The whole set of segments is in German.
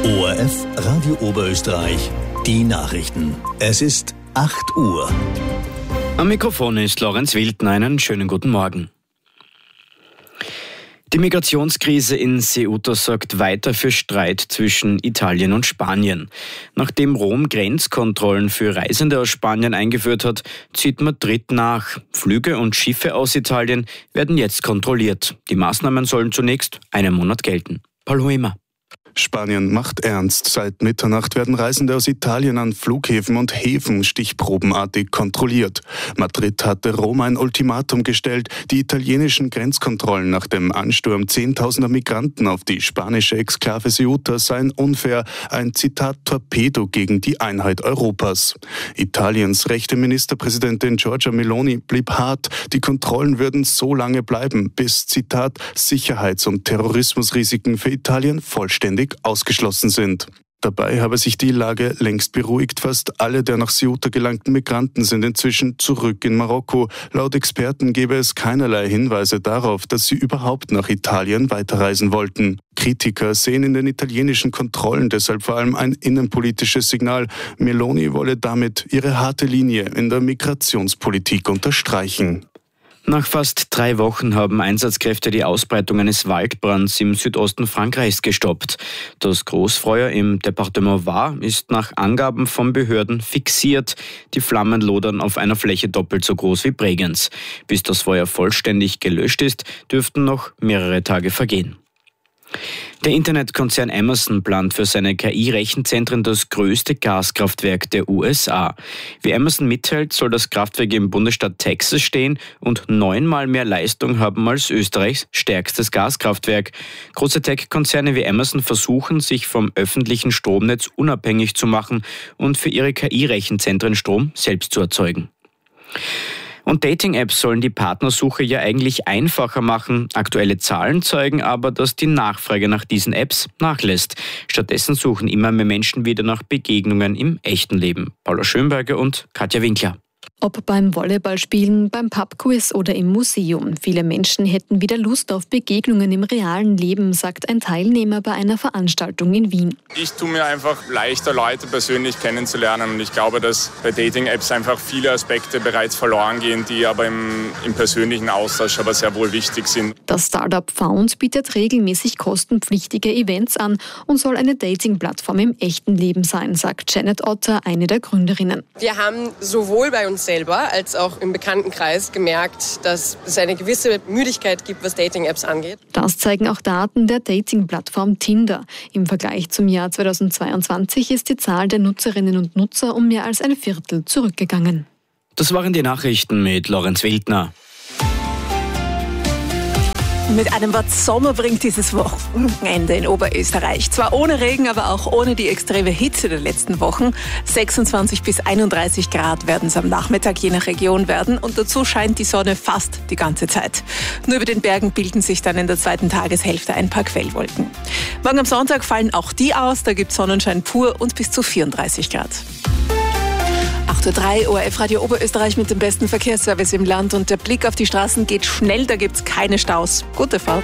ORF Radio Oberösterreich, die Nachrichten. Es ist 8 Uhr. Am Mikrofon ist Lorenz Wildner. Einen schönen guten Morgen. Die Migrationskrise in Ceuta sorgt weiter für Streit zwischen Italien und Spanien. Nachdem Rom Grenzkontrollen für Reisende aus Spanien eingeführt hat, zieht Madrid nach. Flüge und Schiffe aus Italien werden jetzt kontrolliert. Die Maßnahmen sollen zunächst einen Monat gelten. Paul Huemer. Spanien macht ernst. Seit Mitternacht werden Reisende aus Italien an Flughäfen und Häfen stichprobenartig kontrolliert. Madrid hatte Rom ein Ultimatum gestellt. Die italienischen Grenzkontrollen nach dem Ansturm zehntausender Migranten auf die spanische Exklave Ceuta seien unfair, ein Zitat Torpedo gegen die Einheit Europas. Italiens rechte Ministerpräsidentin Giorgia Meloni blieb hart. Die Kontrollen würden so lange bleiben, bis, Zitat, Sicherheits- und Terrorismusrisiken für Italien vollständig ausgeschlossen sind. Dabei habe sich die Lage längst beruhigt. Fast alle der nach Ceuta gelangten Migranten sind inzwischen zurück in Marokko. Laut Experten gebe es keinerlei Hinweise darauf, dass sie überhaupt nach Italien weiterreisen wollten. Kritiker sehen in den italienischen Kontrollen deshalb vor allem ein innenpolitisches Signal. Meloni wolle damit ihre harte Linie in der Migrationspolitik unterstreichen. Nach fast 3 Wochen haben Einsatzkräfte die Ausbreitung eines Waldbrands im Südosten Frankreichs gestoppt. Das Großfeuer im Departement Var ist nach Angaben von Behörden fixiert. Die Flammen lodern auf einer Fläche doppelt so groß wie Bregenz. Bis das Feuer vollständig gelöscht ist, dürften noch mehrere Tage vergehen. Der Internetkonzern Amazon plant für seine KI-Rechenzentren das größte Gaskraftwerk der USA. Wie Amazon mitteilt, soll das Kraftwerk im Bundesstaat Texas stehen und 9-mal mehr Leistung haben als Österreichs stärkstes Gaskraftwerk. Große Tech-Konzerne wie Amazon versuchen, sich vom öffentlichen Stromnetz unabhängig zu machen und für ihre KI-Rechenzentren Strom selbst zu erzeugen. Und Dating-Apps sollen die Partnersuche ja eigentlich einfacher machen. Aktuelle Zahlen zeigen aber, dass die Nachfrage nach diesen Apps nachlässt. Stattdessen suchen immer mehr Menschen wieder nach Begegnungen im echten Leben. Paula Schönberger und Katja Winkler. Ob beim Volleyballspielen, beim Pubquiz oder im Museum. Viele Menschen hätten wieder Lust auf Begegnungen im realen Leben, sagt ein Teilnehmer bei einer Veranstaltung in Wien. Ich tue mir einfach leichter, Leute persönlich kennenzulernen, und ich glaube, dass bei Dating-Apps einfach viele Aspekte bereits verloren gehen, die aber im persönlichen Austausch aber sehr wohl wichtig sind. Das Startup Found bietet regelmäßig kostenpflichtige Events an und soll eine Dating-Plattform im echten Leben sein, sagt Janet Otter, eine der Gründerinnen. Wir haben sowohl bei uns selber als auch im Bekanntenkreis gemerkt, dass es eine gewisse Müdigkeit gibt, was Dating-Apps angeht. Das zeigen auch Daten der Dating-Plattform Tinder. Im Vergleich zum Jahr 2022 ist die Zahl der Nutzerinnen und Nutzer um mehr als ein Viertel zurückgegangen. Das waren die Nachrichten mit Lorenz Wildner. Mit einem Wort Sommer bringt dieses Wochenende in Oberösterreich. Zwar ohne Regen, aber auch ohne die extreme Hitze der letzten Wochen. 26 bis 31 Grad werden es am Nachmittag je nach Region werden. Und dazu scheint die Sonne fast die ganze Zeit. Nur über den Bergen bilden sich dann in der zweiten Tageshälfte ein paar Quellwolken. Morgen am Sonntag fallen auch die aus. Da gibt es Sonnenschein pur und bis zu 34 Grad. 8:03 Uhr, ORF Radio Oberösterreich mit dem besten Verkehrsservice im Land. Und der Blick auf die Straßen geht schnell, da gibt's keine Staus. Gute Fahrt.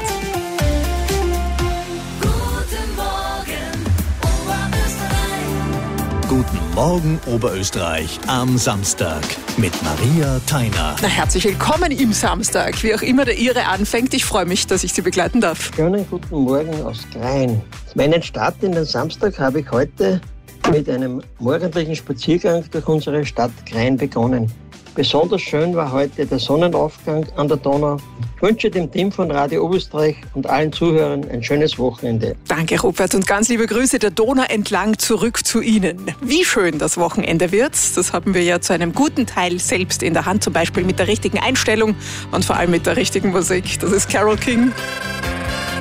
Guten Morgen Oberösterreich am Samstag mit Maria Theiner. Na, herzlich willkommen im Samstag, wie auch immer der Ihre anfängt. Ich freue mich, dass ich Sie begleiten darf. Schönen guten Morgen aus Krain. Meinen Start in den Samstag habe ich heute mit einem morgendlichen Spaziergang durch unsere Stadt Krain begonnen. Besonders schön war heute der Sonnenaufgang an der Donau. Ich wünsche dem Team von Radio Oberösterreich und allen Zuhörern ein schönes Wochenende. Danke, Rupert, und ganz liebe Grüße der Donau entlang zurück zu Ihnen. Wie schön das Wochenende wird, das haben wir ja zu einem guten Teil selbst in der Hand, zum Beispiel mit der richtigen Einstellung und vor allem mit der richtigen Musik. Das ist Carole King.